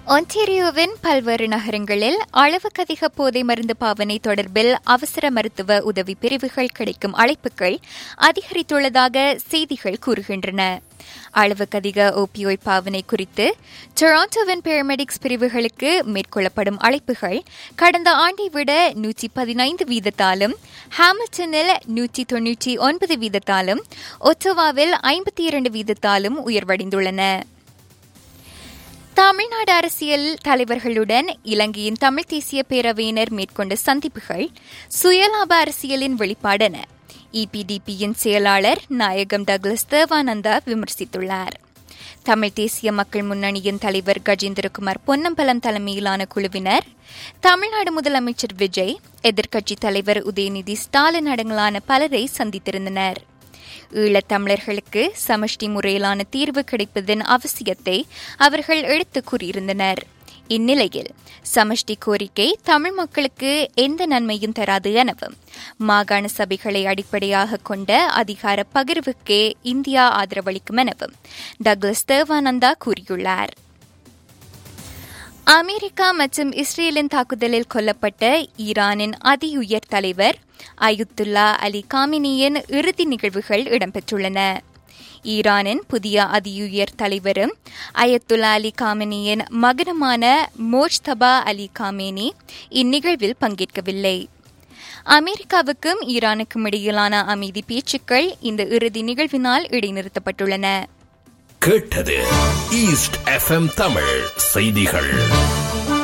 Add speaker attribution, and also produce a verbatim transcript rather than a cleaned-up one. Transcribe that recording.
Speaker 1: ஒன்டாரியோவின் பல்வேறு நகரங்களில் அளவுக்கு அதிக போதை மருந்து பாவனை தொடர்பில் அவசர மருத்துவ உதவி பிரிவுகள் கிடைக்கும் அழைப்புகள் அதிகரித்துள்ளதாக செய்திகள் கூறுகின்றன. அளவுக்கு அதிக ஓபியோய் பாவனை குறித்து டொராண்டோவின் பாராமெடிக்ஸ் பிரிவுகளுக்கு மேற்கொள்ளப்படும் அழைப்புகள் கடந்த ஆண்டை விட நூற்றி பதினைந்து வீதத்தாலும், ஹாமில்டனில் நூற்றி தொன்னூற்றி ஒன்பது வீதத்தாலும், ஒட்டோவாவில் ஐம்பத்தி இரண்டு வீதத்தாலும் உயர்வடைந்துள்ளன. தமிழ்நாடு அரசியல் தலைவர்களுடன் இலங்கையின் தமிழ் தேசிய பேரவையினர் மேற்கொண்ட சந்திப்புகள் சுயலாப அரசியலின் வெளிப்பாடென இபிடிபியின் செயலாளர் நாயகம் டக்ளஸ் தேவானந்தா விமர்சித்துள்ளார். தமிழ் தேசிய மக்கள் முன்னணியின் தலைவர் கஜேந்திரகுமார் பொன்னம்பலம் தலைமையிலான குழுவினர் தமிழ்நாடு முதலமைச்சர் விஜய், எதிர்க்கட்சித் தலைவர் உதயநிதி ஸ்டாலின் அடங்கலான பலரை சந்தித்திருந்தனர். ஈழத்தமிழர்களுக்கு சமஷ்டி முறையிலான தீர்வு கிடைப்பதன் அவசியத்தை அவர்கள் எடுத்துக் கூறியிருந்தனர். இந்நிலையில் சமஷ்டி கோரிக்கை தமிழ் மக்களுக்கு எந்த நன்மையும் தராது எனவும், மாகாண சபைகளை அடிப்படையாக கொண்ட அதிகார பகிர்வுக்கே இந்தியா ஆதரவளிக்கும் எனவும் டக்ளஸ் தேவானந்தா கூறியுள்ளார். அமெரிக்கா மற்றும் இஸ்ரேலின் தாக்குதலில் கொல்லப்பட்ட ஈரானின் அதி உயர் தலைவர் அயத்துல்லா அலி காமினியின் இறுதி நிகழ்வுகள் இடம்பெற்றுள்ளன. ஈரானின் புதிய அதியுயர் தலைவரும் Ayatollah Ali காமினியின் மகனுமான Mojtaba Ali Khamenei இந்நிகழ்வில் பங்கேற்கவில்லை. அமெரிக்காவுக்கும் ஈரானுக்கும் இடையிலான அமைதி பேச்சுக்கள் இந்த இறுதி நிகழ்வினால் இடைநிறுத்தப்பட்டுள்ளன.
Speaker 2: கேட்டது ஈஸ்ட் எஃப்எம் தமிழ் செய்திகள்.